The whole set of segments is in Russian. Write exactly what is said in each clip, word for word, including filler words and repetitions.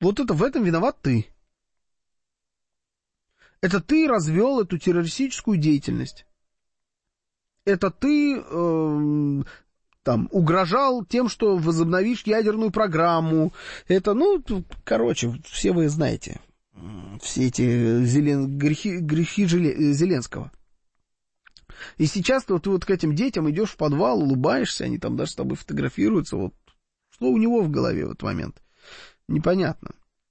Вот это в этом виноват ты. Это ты развел эту террористическую деятельность. Это ты э, там угрожал тем, что возобновишь ядерную программу. Это, ну, короче, все вы знаете, все эти зелен... грехи, грехи Зеленского. И сейчас ты вот, вот к этим детям идешь в подвал, улыбаешься, они там даже с тобой фотографируются. Вот что у него в голове в этот момент? Непонятно.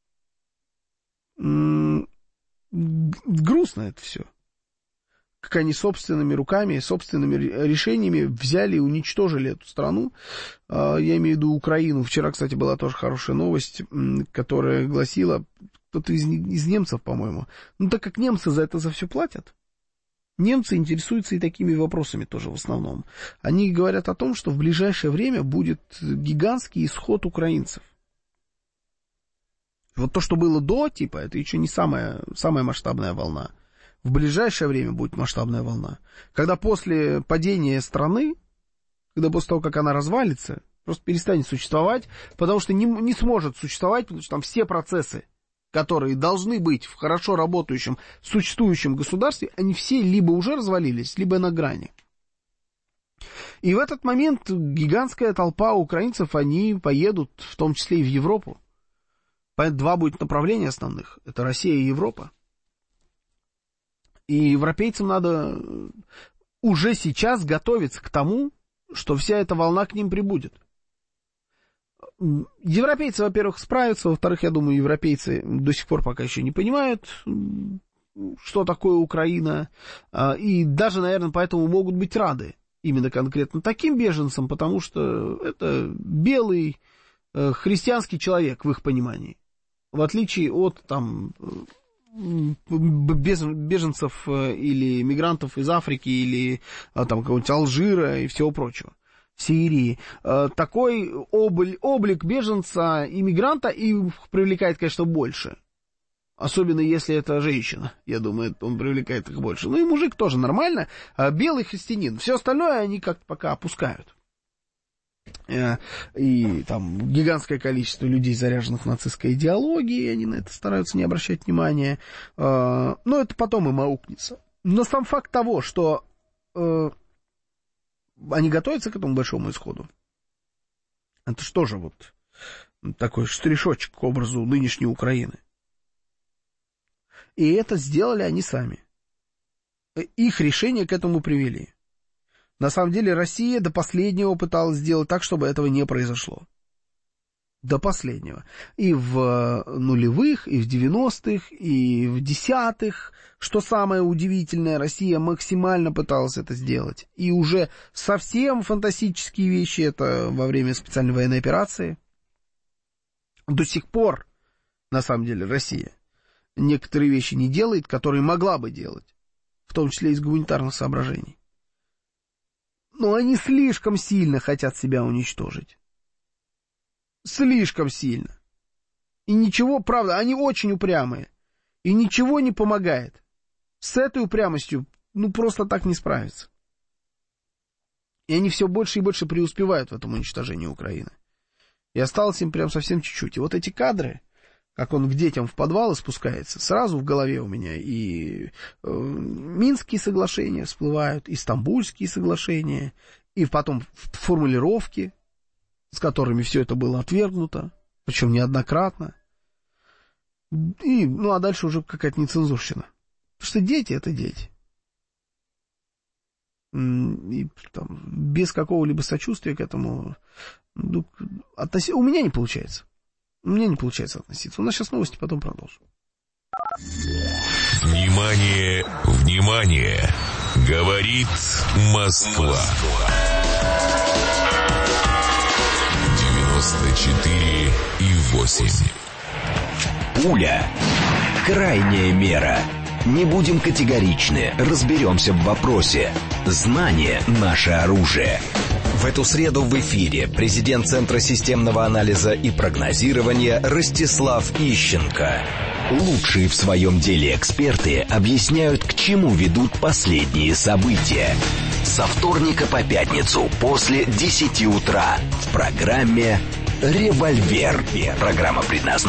М-м- грустно это все. Как они собственными руками, собственными решениями взяли и уничтожили эту страну. Я имею в виду Украину. Вчера, кстати, была тоже хорошая новость, которая гласила, кто-то из, из немцев, по-моему. Ну, так как немцы за это за все платят, немцы интересуются и такими вопросами тоже в основном. Они говорят о том, что в ближайшее время будет гигантский исход украинцев. Вот то, что было до, типа, это еще не самая, самая масштабная волна. В ближайшее время будет масштабная волна. Когда после падения страны, когда после того, как она развалится, просто перестанет существовать, потому что не, не сможет существовать, потому что там все процессы, которые должны быть в хорошо работающем, существующем государстве, они все либо уже развалились, либо на грани. И в этот момент гигантская толпа украинцев, они поедут, в том числе и в Европу. Два будет направления основных. Это Россия и Европа. И европейцам надо уже сейчас готовиться к тому, что вся эта волна к ним прибудет. Европейцы, во-первых, справятся, во-вторых, я думаю, европейцы до сих пор пока еще не понимают, что такое Украина, и даже, наверное, поэтому могут быть рады именно конкретно таким беженцам, потому что это белый христианский человек в их понимании, в отличие от там беженцев или мигрантов из Африки или там какого-нибудь Алжира и всего прочего, Сирии. Такой облик, облик беженца и мигранта их привлекает, конечно, больше. Особенно если это женщина. Я думаю, он привлекает их больше. Ну и мужик тоже нормально. Белый христианин. Все остальное они как-то пока опускают. И там гигантское количество людей, заряженных нацистской идеологией, они на это стараются не обращать внимания. Но это потом им аукнется. Но сам факт того, что они готовятся к этому большому исходу, это что же вот такой штришочек к образу нынешней Украины. И это сделали они сами. Их решения к этому привели. На самом деле Россия до последнего пыталась сделать так, чтобы этого не произошло. До последнего. И в нулевых, и в девяностых, и в десятых. Что самое удивительное, Россия максимально пыталась это сделать. И уже совсем фантастические вещи, это во время специальной военной операции. До сих пор, на самом деле, Россия некоторые вещи не делает, которые могла бы делать. В том числе из гуманитарных соображений. Но они слишком сильно хотят себя уничтожить. Слишком сильно. И ничего, правда, они очень упрямые. И ничего не помогает. С этой упрямостью, ну, просто так не справиться. И они все больше и больше преуспевают в этом уничтожении Украины. И осталось им прям совсем чуть-чуть. И вот эти кадры, как он к детям в подвалы спускается, сразу в голове у меня и э, Минские соглашения всплывают, и Стамбульские соглашения, и потом формулировки, с которыми все это было отвергнуто, причем неоднократно. И, ну, а дальше уже какая-то нецензурщина. Потому что дети — это дети. И там, без какого-либо сочувствия к этому ну, относи... у меня не получается. У меня не получается относиться. У нас сейчас новости, потом продолжим. Внимание, внимание! Говорит Москва. девяносто четыре и восемь. Пуля. Крайняя мера. Не будем категоричны, разберемся в вопросе. Знание – наше оружие. В эту среду в эфире президент Центра системного анализа и прогнозирования Ростислав Ищенко. Лучшие в своем деле эксперты объясняют, к чему ведут последние события. Со вторника по пятницу после десяти утра в программе «Револьвер». Программа предназначена